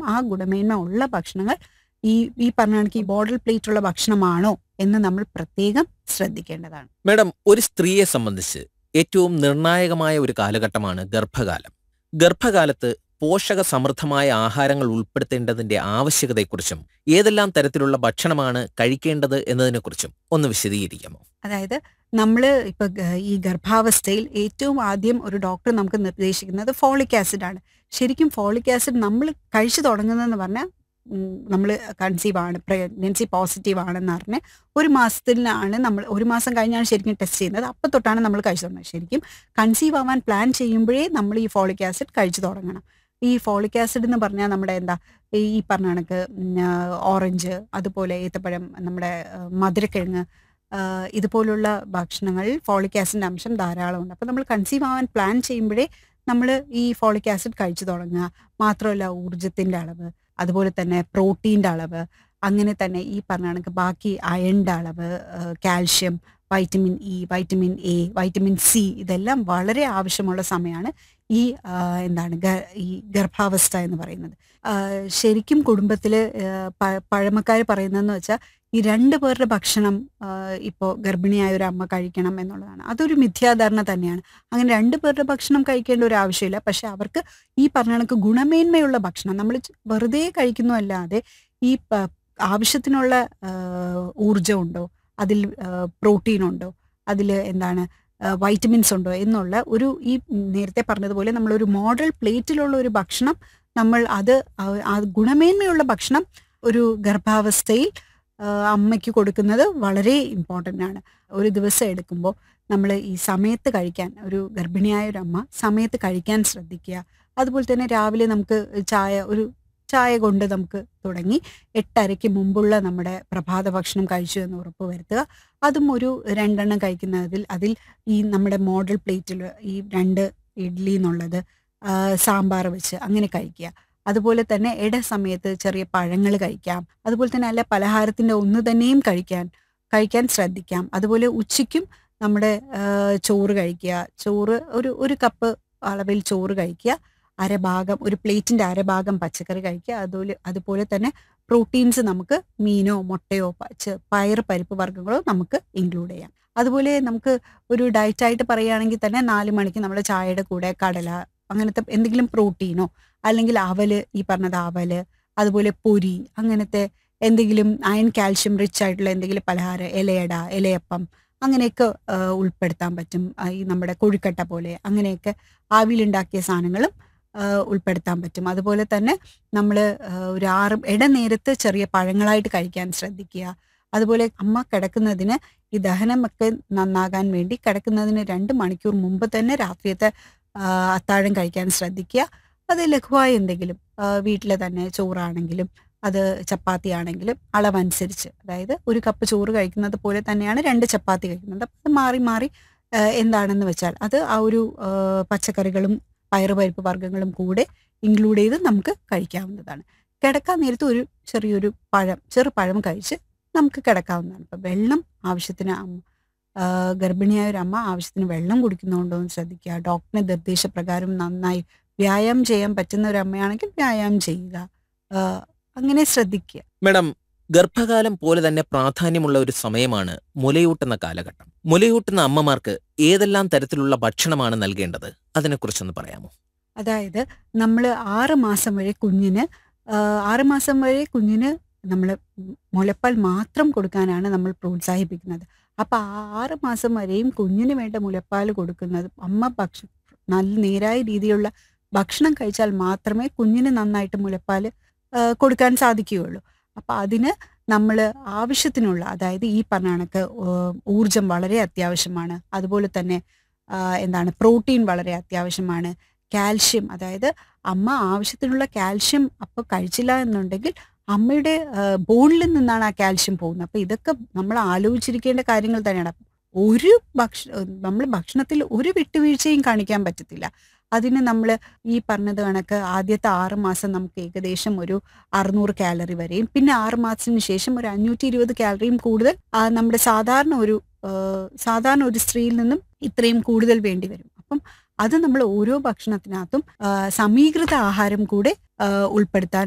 ആ ഗുണമേന്മ ഉള്ള ഭക്ഷണങ്ങൾ ഈ ഈ പറഞ്ഞ കണക്ക് ഈ ബോർഡർ പ്ലേറ്റ് ഉള്ള ഭക്ഷണമാണോ എന്ന് നമ്മൾ പ്രത്യേകം ശ്രദ്ധിക്കേണ്ടതാണ്. മാഡം, ഒരു സ്ത്രീയെ സംബന്ധിച്ച് ഏറ്റവും നിർണായകമായ ഒരു കാലഘട്ടമാണ് ഗർഭകാലം. ഗർഭകാലത്ത് പോഷക സമൃദ്ധമായ ആഹാരങ്ങൾ ഉൾപ്പെടുത്തേണ്ടതിന്റെ ആവശ്യകതയെക്കുറിച്ചും ഏതെല്ലാം തരത്തിലുള്ള ഭക്ഷണമാണ് കഴിക്കേണ്ടത് എന്നതിനെക്കുറിച്ചും ഒന്ന് വിശദീകരിക്കാമോ? അതായത് നമ്മൾ ഇപ്പൊ ഈ ഗർഭാവസ്ഥയിൽ ഏറ്റവും ആദ്യം ഒരു ഡോക്ടർ നമുക്ക് നിർദ്ദേശിക്കുന്നത് ഫോളിക് ആസിഡ് ആണ്. ശരിക്കും ഫോളിക് ആസിഡ് നമ്മൾ കഴിച്ചു തുടങ്ങുന്നതെന്ന് പറഞ്ഞാൽ നമ്മൾ കൺസീവ് ആണ്, പ്രഗ്നൻസി പോസിറ്റീവ് ആണെന്ന് പറഞ്ഞ് ഒരു മാസത്തിലാണ് നമ്മൾ, ഒരു മാസം കഴിഞ്ഞാണ് ശരിക്കും ടെസ്റ്റ് ചെയ്യുന്നത്. അപ്പം തൊട്ടാണ് നമ്മൾ കഴിച്ചു തുടങ്ങുന്നത്. ശരിക്കും കൺസീവ് ആവാൻ പ്ലാൻ ചെയ്യുമ്പോഴേ നമ്മൾ ഈ ഫോളിക് ആസിഡ് കഴിച്ചു തുടങ്ങണം. ഈ ഫോളിക് ആസിഡ് എന്ന് പറഞ്ഞാൽ നമ്മുടെ എന്താ, ഈ പറഞ്ഞ കണക്ക് ഓറഞ്ച്, അതുപോലെ ഏത്തപ്പഴം, നമ്മുടെ മധുരക്കിഴങ്ങ്, ഇതുപോലുള്ള ഭക്ഷണങ്ങളിൽ ഫോളിക് ആസിഡിൻ്റെ അംശം ധാരാളമുണ്ട്. അപ്പോൾ നമ്മൾ കൺസീവ് ആവാൻ പ്ലാൻ ചെയ്യുമ്പോഴേ നമ്മൾ ഈ ഫോളിക് ആസിഡ് കഴിച്ചു തുടങ്ങുക. മാത്രമല്ല ഊർജത്തിൻ്റെ അളവ്, അതുപോലെ തന്നെ പ്രോട്ടീൻ്റെ അളവ്, അങ്ങനെ തന്നെ ഈ പറഞ്ഞ കണക്ക് ബാക്കി അയണിൻ്റെ അളവ്, calcium, vitamin E, vitamin A, vitamin C, ഇതെല്ലാം വളരെ ആവശ്യമുള്ള സമയമാണ് ഈ ഈ ഗർഭാവസ്ഥ എന്ന് പറയുന്നത്. ശരിക്കും കുടുംബത്തിൽ പഴമക്കാർ പറയുന്നതെന്ന് വെച്ചാൽ ഈ 2 പേരുടെ ഭക്ഷണം ഇപ്പോൾ ഗർഭിണിയായ ഒരു അമ്മ കഴിക്കണം എന്നുള്ളതാണ്. അതൊരു മിഥ്യാധാരണ തന്നെയാണ്. അങ്ങനെ 2 പേരുടെ ഭക്ഷണം കഴിക്കേണ്ട ഒരു ആവശ്യമില്ല. പക്ഷെ അവർക്ക് ഈ പറഞ്ഞ കണക്ക് ഗുണമേന്മയുള്ള ഭക്ഷണം നമ്മൾ വെറുതെ കഴിക്കുന്നതല്ലാതെ ഈ ആവശ്യത്തിനുള്ള ഊർജമുണ്ടോ, അതിൽ പ്രോട്ടീൻ ഉണ്ടോ, അതിൽ വൈറ്റമിൻസ് ഉണ്ടോ എന്നുള്ള ഒരു, ഈ നേരത്തെ പറഞ്ഞതുപോലെ നമ്മളൊരു മോഡൽ പ്ലേറ്റിലുള്ള ഒരു ഭക്ഷണം, നമ്മൾ അത് ഗുണമേന്മയുള്ള ഭക്ഷണം ഒരു ഗർഭാവസ്ഥയിൽ അമ്മയ്ക്ക് കൊടുക്കുന്നത് വളരെ ഇമ്പോർട്ടൻ്റ് ആണ്. ഒരു ദിവസം എടുക്കുമ്പോൾ നമ്മൾ ഈ സമയത്ത് കഴിക്കാൻ, ഒരു ഗർഭിണിയായ ഒരു അമ്മ സമയത്ത് കഴിക്കാൻ ശ്രദ്ധിക്കുക. അതുപോലെ തന്നെ രാവിലെ നമുക്ക് ചായ കൊണ്ട് നമുക്ക് തുടങ്ങി 8:30 മുമ്പുള്ള നമ്മുടെ പ്രഭാത ഭക്ഷണം കഴിച്ചു എന്ന് ഉറപ്പ് വരുത്തുക. അതും ഒരു 2 എണ്ണം കഴിക്കുന്നതിൽ അതിൽ ഈ നമ്മുടെ മോഡൽ പ്ലേറ്റിൽ ഈ 2 ഇഡ്ഡലി എന്നുള്ളത് സാമ്പാർ വെച്ച് അങ്ങനെ കഴിക്കുക. അതുപോലെ തന്നെ സമയത്ത് ചെറിയ പഴങ്ങൾ കഴിക്കാം. അതുപോലെ തന്നെ അല്ല പലഹാരത്തിൻ്റെ ഒന്ന് തന്നെയും കഴിക്കാൻ ശ്രദ്ധിക്കാം. അതുപോലെ ഉച്ചയ്ക്കും നമ്മുടെ ചോറ് കഴിക്കുക. ചോറ് ഒരു കപ്പ് അളവിൽ ചോറ് കഴിക്കുക. ഒരു പ്ലേറ്റിൻ്റെ അരഭാഗം പച്ചക്കറി കഴിക്കുക. അതുപോലെ തന്നെ പ്രോട്ടീൻസ് നമുക്ക് മീനോ മുട്ടയോ പയർ പരിപ്പ് വർഗ്ഗങ്ങളോ നമുക്ക് ഇൻക്ലൂഡ് ചെയ്യാം. അതുപോലെ നമുക്ക് ഒരു ഡയറ്റായിട്ട് പറയുകയാണെങ്കിൽ തന്നെ 4 മണിക്ക് നമ്മുടെ ചായയുടെ കൂടെ കടല, അങ്ങനത്തെ എന്തെങ്കിലും പ്രോട്ടീനോ, അല്ലെങ്കിൽ ഈ പറഞ്ഞത് അവല്, അതുപോലെ പൊരി, അങ്ങനത്തെ എന്തെങ്കിലും അയൺ കാൽഷ്യം റിച്ച് ആയിട്ടുള്ള എന്തെങ്കിലും പലഹാരം, ഇലയട, ഇലയപ്പം, അങ്ങനെയൊക്കെ ഉൾപ്പെടുത്താൻ പറ്റും. ഈ നമ്മുടെ കൊഴുക്കട്ട പോലെ അങ്ങനെയൊക്കെ ആവിയിലുണ്ടാക്കിയ സാധനങ്ങളും ഉൾപ്പെടുത്താൻ പറ്റും. അതുപോലെ തന്നെ നമ്മൾ ഒരു ഇടനേരത്ത് ചെറിയ പഴങ്ങളായിട്ട് കഴിക്കാൻ ശ്രദ്ധിക്കുക. അതുപോലെ അമ്മ കിടക്കുന്നതിന് ഈ ദഹനമൊക്കെ നന്നാകാൻ വേണ്ടി കിടക്കുന്നതിന് 2 മണിക്കൂർ മുമ്പ് തന്നെ രാത്രിയത്തെ അത്താഴം കഴിക്കാൻ ശ്രദ്ധിക്കുക. അത് ലഘുവായ എന്തെങ്കിലും, വീട്ടിൽ തന്നെ ചോറാണെങ്കിലും അത് ചപ്പാത്തി ആണെങ്കിലും അളവനുസരിച്ച്, അതായത് ഒരു കപ്പ് ചോറ് കഴിക്കുന്നത് പോലെ തന്നെയാണ് 2 ചപ്പാത്തി കഴിക്കുന്നത്. അപ്പം അത് മാറി മാറി എന്താണെന്ന് വെച്ചാൽ അത് ആ ഒരു പച്ചക്കറികളും പയറുപരിപ്പ് വർഗ്ഗങ്ങളും കൂടെ ഇൻക്ലൂഡ് ചെയ്ത് നമുക്ക് കഴിക്കാവുന്നതാണ്. കിടക്കാൻ നേരത്ത് ഒരു ചെറുപഴം കഴിച്ച് നമുക്ക് കിടക്കാവുന്നതാണ്. ഇപ്പം വെള്ളം ആവശ്യത്തിന്, ഗർഭിണിയായ ഒരു അമ്മ ആവശ്യത്തിന് വെള്ളം കുടിക്കുന്നുണ്ടോ എന്ന് ശ്രദ്ധിക്കുക. ഡോക്ടറിന്റെ നിർദ്ദേശപ്രകാരം നന്നായി വ്യായാമം ചെയ്യാൻ പറ്റുന്ന ഒരു അമ്മയാണെങ്കിൽ വ്യായാമം ചെയ്യുക. അങ്ങനെ ശ്രദ്ധിക്കുക. മാഡം, ഗർഭകാലം പോലെ തന്നെ പ്രാധാന്യമുള്ള ഒരു സമയമാണ് മുലയൂട്ടുന്ന കാലഘട്ടം. മുലയൂട്ടുന്ന അമ്മമാർക്ക് ഏതെല്ലാം തരത്തിലുള്ള ഭക്ഷണമാണ് നൽകേണ്ടത്? അതിനെക്കുറിച്ചൊന്ന് പറയാമോ? അതായത് നമ്മൾ 6 മാസം വരെ കുഞ്ഞിന് നമ്മൾ മുലപ്പാൽ മാത്രം കൊടുക്കാനാണ് നമ്മൾ പ്രോത്സാഹിപ്പിക്കുന്നത്. അപ്പം 6 മാസം വരെയും കുഞ്ഞിന് വേണ്ട മുലപ്പാൽ കൊടുക്കുന്നത്, അമ്മ നല്ല നേരായ രീതിയിലുള്ള ഭക്ഷണം കഴിച്ചാൽ മാത്രമേ കുഞ്ഞിന് നന്നായിട്ട് മുലപ്പാൽ കൊടുക്കാൻ സാധിക്കുകയുള്ളൂ. അപ്പം അതിന് നമ്മൾ ആവശ്യത്തിനുള്ള, അതായത് ഈ പറഞ്ഞ കണക്ക് ഊർജം വളരെ അത്യാവശ്യമാണ്. അതുപോലെ തന്നെ പ്രോട്ടീൻ വളരെ അത്യാവശ്യമാണ്. കാൽഷ്യം, അതായത് അമ്മ ആവശ്യത്തിനുള്ള കാൽഷ്യം അപ്പോൾ കഴിച്ചില്ല എന്നുണ്ടെങ്കിൽ അമ്മയുടെ ബോണിൽ നിന്നാണ് ആ കാൽഷ്യം പോകുന്നത്. അപ്പോൾ ഇതൊക്കെ നമ്മൾ ആലോചിച്ചിരിക്കേണ്ട കാര്യങ്ങൾ തന്നെയാണ്. നമ്മൾ ഭക്ഷണത്തിൽ ഒരു വിട്ടുവീഴ്ചയും കാണിക്കാൻ പറ്റത്തില്ല. അതിന് നമ്മൾ ഈ പറഞ്ഞത് കണക്ക് ആദ്യത്തെ 6 മാസം നമുക്ക് ഏകദേശം ഒരു 600 കാലറി വരെയും, പിന്നെ 6 മാസത്തിന് ശേഷം ഒരു 520 കാലറിയും കൂടുതൽ നമ്മുടെ സാധാരണ ഒരു സ്ത്രീയിൽ നിന്നും ഇത്രയും കൂടുതൽ വേണ്ടി വരും. അപ്പം അത് നമ്മൾ ഓരോ ഭക്ഷണത്തിനകത്തും സമീകൃത ആഹാരം കൂടെ ഉൾപ്പെടുത്താൻ